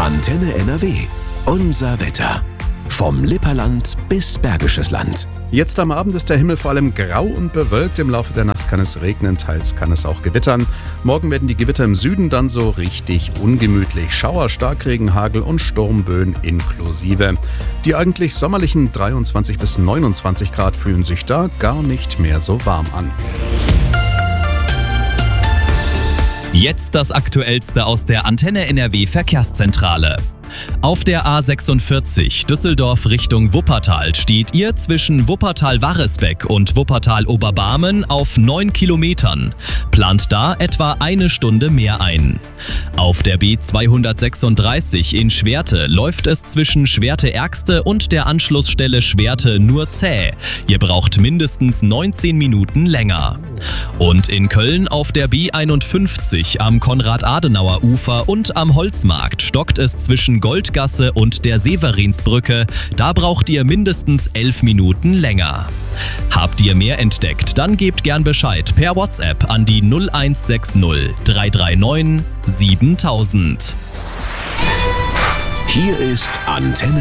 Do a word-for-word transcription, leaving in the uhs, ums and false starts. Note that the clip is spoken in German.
Antenne N R W. Unser Wetter. Vom Lipperland bis Bergisches Land. Jetzt am Abend ist der Himmel vor allem grau und bewölkt. Im Laufe der Nacht kann es regnen, teils kann es auch gewittern. Morgen werden die Gewitter im Süden dann so richtig ungemütlich. Schauer, Starkregen, Hagel und Sturmböen inklusive. Die eigentlich sommerlichen dreiundzwanzig bis neunundzwanzig Grad fühlen sich da gar nicht mehr so warm an. Jetzt das Aktuellste aus der Antenne N R W Verkehrszentrale. Auf der A sechsundvierzig Düsseldorf Richtung Wuppertal steht ihr zwischen Wuppertal-Warresbeck und Wuppertal-Oberbarmen auf neun Kilometern. Plant da etwa eine Stunde mehr ein. Auf der B zweihundertsechsunddreißig in Schwerte läuft es zwischen Schwerte-Ergste und der Anschlussstelle Schwerte nur zäh. Ihr braucht mindestens neunzehn Minuten länger. Und in Köln auf der B einundfünfzig am Konrad-Adenauer-Ufer und am Holzmarkt stockt es zwischen Goldgasse und der Severinsbrücke. Da braucht ihr mindestens elf Minuten länger. Habt ihr mehr entdeckt, dann gebt gern Bescheid per WhatsApp an die null eins sechs null drei drei neun siebentausend. Hier ist Antenne